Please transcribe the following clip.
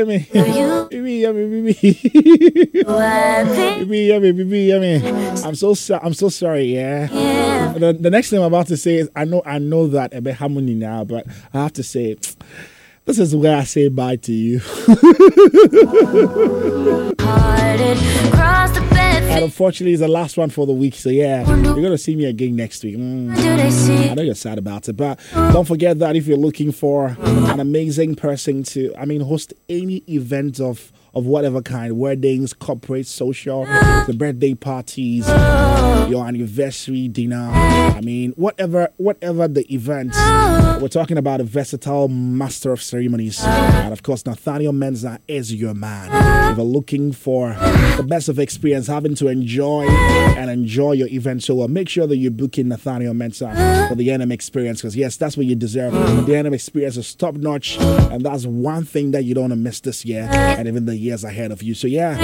I'm so sorry, yeah. The next thing I'm about to say is I know that about harmony now, but I have to say this is where I say bye to you. And unfortunately, it's the last one for the week. So yeah, you're going to see me again next week. I know you're sad about it, but don't forget that if you're looking for an amazing person to, host any event of whatever kind, weddings, corporate, social, the birthday parties, your anniversary dinner, whatever the event, we're talking about a versatile master of ceremonies. And of course, Nathaniel Mensah is your man. If you're looking for the best of experience, having to enjoy your event so well, make sure that you book in Nathaniel Mensah for the NM experience, because yes, that's what you deserve. The NM experience is top notch, and that's one thing that you don't want to miss this year and even the years ahead of you. So yeah,